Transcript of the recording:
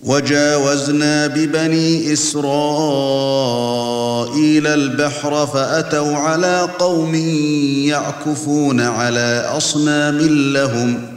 وجاوزنا ببني إسرائيل البحر فأتوا على قوم يعكفون على أصنام لهم